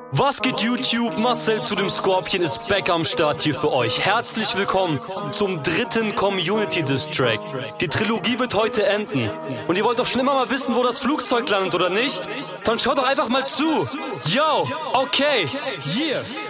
Was geht YouTube? Marcel zu dem Scorpion ist back am Start hier für euch. Herzlich willkommen zum dritten Community Diss Track. Die Trilogie wird heute enden. Und ihr wollt doch schon immer mal wissen, wo das Flugzeug landet, oder nicht? Dann schaut doch einfach mal zu. Yo, okay, yeah.